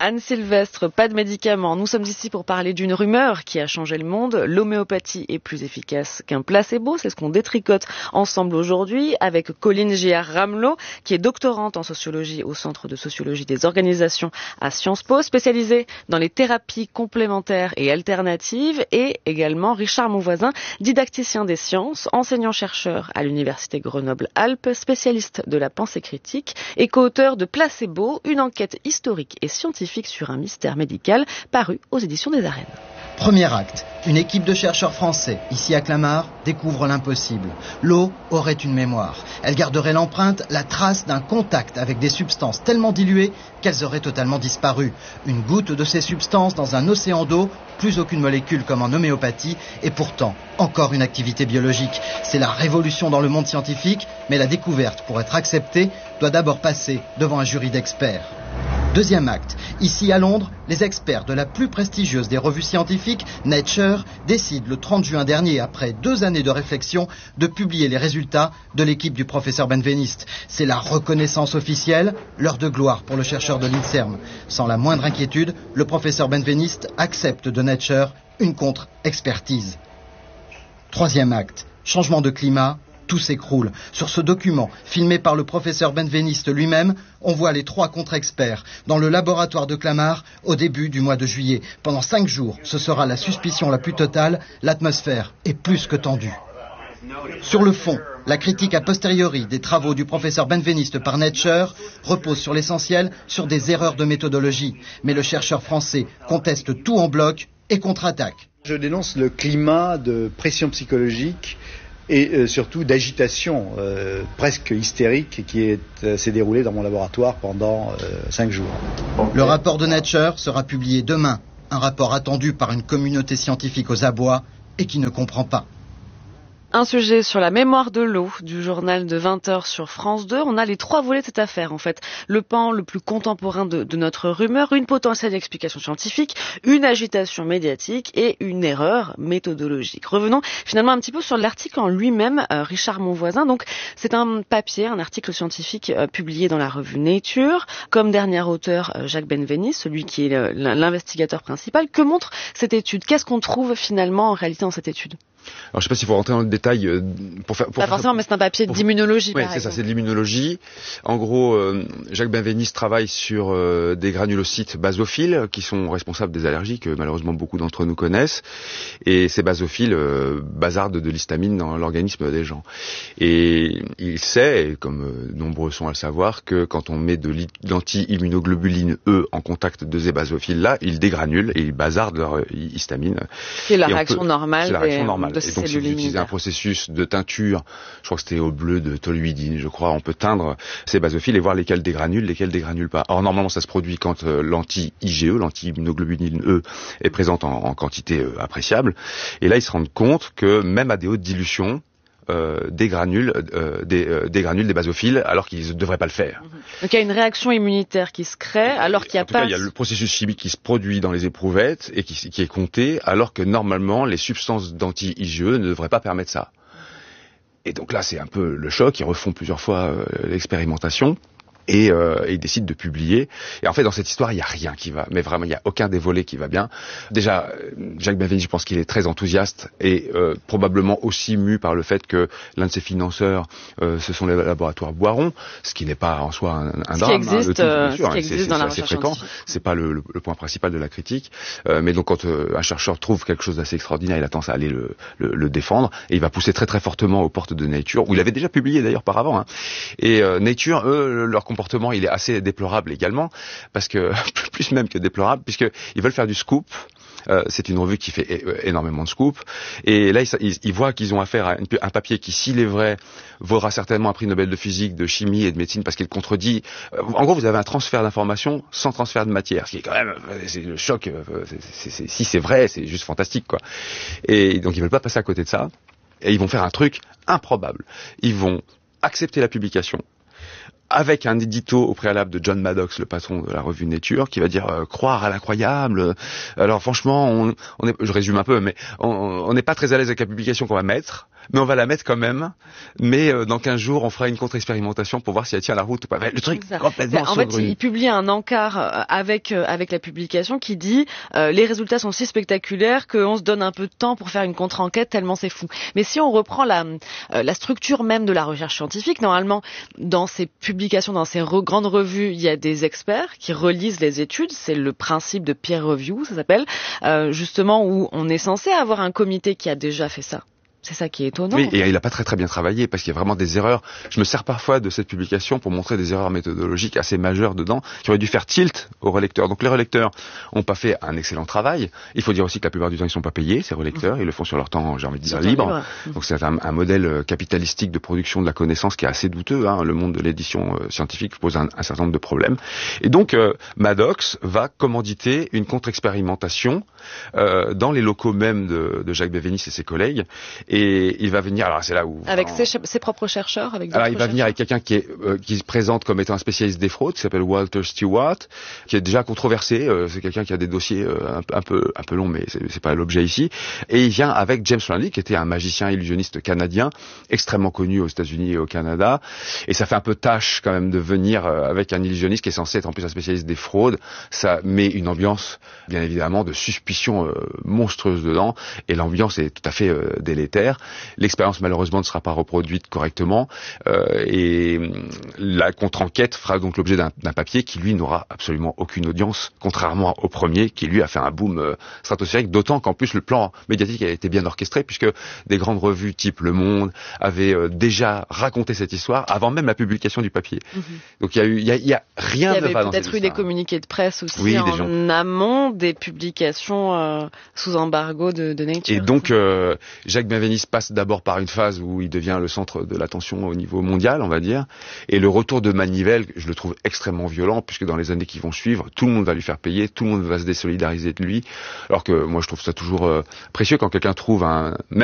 Anne Sylvestre, pas de médicaments. Nous sommes ici pour parler d'une rumeur qui a changé le monde. L'homéopathie est plus efficace qu'un placebo. C'est ce qu'on détricote ensemble aujourd'hui avec Colline Giard-Ramelot, qui est doctorante en sociologie au Centre de sociologie des organisations à Sciences Po, spécialisée dans les thérapies complémentaires et alternatives, et également Richard Monvoisin, didacticien des sciences, enseignant-chercheur à l'Université Grenoble-Alpes, spécialiste de la pensée critique et co-auteur de Placebo, une enquête historique et scientifique sur un mystère médical, paru aux éditions des Arènes. Premier acte, une équipe de chercheurs français, ici à Clamart, découvre l'impossible. L'eau aurait une mémoire. Elle garderait l'empreinte, la trace d'un contact avec des substances tellement diluées qu'elles auraient totalement disparu. Une goutte de ces substances dans un océan d'eau, plus aucune molécule comme en homéopathie, et pourtant encore une activité biologique. C'est la révolution dans le monde scientifique, mais la découverte, pour être acceptée, doit d'abord passer devant un jury d'experts. Deuxième acte. Ici à Londres, les experts de la plus prestigieuse des revues scientifiques, Nature, décident le 30 juin dernier, après 2 années de réflexion, de publier les résultats de l'équipe du professeur Benveniste. C'est la reconnaissance officielle, l'heure de gloire pour le chercheur de l'INSERM. Sans la moindre inquiétude, le professeur Benveniste accepte de Nature une contre-expertise. Troisième acte. Changement de climat. Tout s'écroule. Sur ce document, filmé par le professeur Benveniste lui-même, on voit les 3 contre-experts dans le laboratoire de Clamart au début du mois de juillet. Pendant 5 jours, ce sera la suspicion la plus totale. L'atmosphère est plus que tendue. Sur le fond, la critique a posteriori des travaux du professeur Benveniste par Nature repose sur l'essentiel, sur des erreurs de méthodologie. Mais le chercheur français conteste tout en bloc et contre-attaque. Je dénonce le climat de pression psychologique et surtout d'agitation presque hystérique qui s'est déroulée dans mon laboratoire pendant 5 jours. Le rapport de Nature sera publié demain. Un rapport attendu par une communauté scientifique aux abois et qui ne comprend pas. Un sujet sur la mémoire de l'eau du journal de 20h sur France 2. On a les 3 volets de cette affaire, en fait. Le pan le plus contemporain de notre rumeur, une potentielle explication scientifique, une agitation médiatique et une erreur méthodologique. Revenons finalement un petit peu sur l'article en lui-même, Richard Monvoisin. Donc, c'est un papier, un article scientifique publié dans la revue Nature. Comme dernier auteur, Jacques Benveniste, celui qui est l'investigateur principal. Que montre cette étude? Qu'est-ce qu'on trouve finalement en réalité dans cette étude? Alors je sais pas s'il faut rentrer dans le détail pas forcément, mais c'est un papier d'immunologie. Oui, c'est ça, c'est de l'immunologie. En gros, Jacques Benveniste travaille sur des granulocytes basophiles qui sont responsables des allergies que malheureusement beaucoup d'entre nous connaissent. Et ces basophiles bazardent de l'histamine dans l'organisme des gens. Et il sait, et comme nombreux sont à le savoir, que quand on met de l'anti-immunoglobuline E en contact de ces basophiles-là, ils dégranulent et ils bazardent leur histamine. C'est la réaction normale. C'est la réaction normale. Et donc, si vous utilisez un processus de teinture, je crois que c'était au bleu de toluidine, je crois, on peut teindre ces basophiles et voir lesquels dégranulent, lesquels dégranulent pas. Or, normalement, ça se produit quand l'anti-IgE, l'anti-immunoglobuline E, est présente en quantité appréciable. Et là, ils se rendent compte que même à des hautes dilutions, dégranulent des basophiles alors qu'ils ne devraient pas le faire. Donc il y a une réaction immunitaire qui se crée alors qu'il n'y a pas... Il y a le processus chimique qui se produit dans les éprouvettes et qui est compté alors que normalement les substances d'anti-IgE ne devraient pas permettre ça. Et donc là c'est un peu le choc, ils refont plusieurs fois l'expérimentation. Et ils décident de publier. Et en fait, dans cette histoire, il y a rien qui va. Mais vraiment, il y a aucun des volets qui va bien. Déjà, Jacques Benveniste, je pense qu'il est très enthousiaste et probablement aussi mu par le fait que l'un de ses financeurs, ce sont les laboratoires Boiron, ce qui n'est pas en soi un drame. Ce qui existe dans la recherche fréquent. scientifique. C'est pas le point principal de la critique. Mais donc, quand un chercheur trouve quelque chose d'assez extraordinaire, il a tendance à aller le défendre et il va pousser très très fortement aux portes de Nature, où il avait déjà publié d'ailleurs par avant. Et Nature, eux, leur comportement, il est assez déplorable également, parce que plus même que déplorable, puisqu'ils veulent faire du scoop. C'est une revue qui fait énormément de scoop. Et là, ils voient qu'ils ont affaire à un papier qui, s'il est vrai, vaudra certainement un prix Nobel de physique, de chimie et de médecine, parce qu'il contredit... En gros, vous avez un transfert d'informations sans transfert de matière, ce qui est quand même... C'est le choc. Si c'est vrai, c'est juste fantastique, quoi. Et donc, ils veulent pas passer à côté de ça. Et ils vont faire un truc improbable. Ils vont accepter la publication, avec un édito au préalable de John Maddox, le patron de la revue Nature, qui va dire croire à l'incroyable. Alors franchement, je résume un peu, mais on n'est pas très à l'aise avec la publication qu'on va mettre, mais on va la mettre quand même. Mais dans 15 jours, on fera une contre-expérimentation pour voir si elle tient la route ou pas. Mais le truc complètement saugrenu. En fait, il publie un encart avec la publication qui dit les résultats sont si spectaculaires qu'on se donne un peu de temps pour faire une contre-enquête tellement c'est fou. Mais si on reprend la structure même de la recherche scientifique, normalement, dans ces publications, dans ces grandes revues, il y a des experts qui relisent les études. C'est le principe de peer review, ça s'appelle, justement où on est censé avoir un comité qui a déjà fait ça. C'est ça qui est étonnant. Oui, et il n'a pas très bien travaillé parce qu'il y a vraiment des erreurs. Je me sers parfois de cette publication pour montrer des erreurs méthodologiques assez majeures dedans qui auraient dû faire tilt aux relecteurs. Donc les relecteurs n'ont pas fait un excellent travail. Il faut dire aussi que la plupart du temps ils sont pas payés, ces relecteurs. Ils le font sur leur temps, j'ai envie de dire, libre. Donc c'est un modèle capitalistique de production de la connaissance qui est assez douteux. Le monde de l'édition scientifique pose un certain nombre de problèmes. Et donc Maddox va commanditer une contre-expérimentation dans les locaux même de Jacques Bévénis et ses collègues. Et il va venir, alors c'est là où... Avec ses propres chercheurs, avec alors il va venir avec quelqu'un qui se présente comme étant un spécialiste des fraudes, qui s'appelle Walter Stewart, qui est déjà controversé, c'est quelqu'un qui a des dossiers un peu longs, mais c'est pas l'objet ici. Et il vient avec James Randi, qui était un magicien illusionniste canadien, extrêmement connu aux États-Unis et au Canada. Et ça fait un peu tâche quand même de venir avec un illusionniste qui est censé être en plus un spécialiste des fraudes. Ça met une ambiance, bien évidemment, de suspicion monstrueuse dedans. Et l'ambiance est tout à fait délétère. L'expérience malheureusement ne sera pas reproduite correctement et la contre-enquête fera donc l'objet d'un papier qui lui n'aura absolument aucune audience, contrairement au premier qui lui a fait un boom stratosphérique, d'autant qu'en plus le plan médiatique a été bien orchestré puisque des grandes revues type Le Monde avaient déjà raconté cette histoire avant même la publication du papier. Donc il y a rien de vrai dans cette histoire. Il y avait peut-être eu des communiqués de presse aussi en amont des publications sous embargo de Nature. Et donc Jacques Bévénis passe d'abord par une phase où il devient le centre de l'attention au niveau mondial, on va dire. Et le retour de manivelle, je le trouve extrêmement violent, puisque dans les années qui vont suivre, tout le monde va lui faire payer, tout le monde va se désolidariser de lui. Alors que moi, je trouve ça toujours précieux quand quelqu'un trouve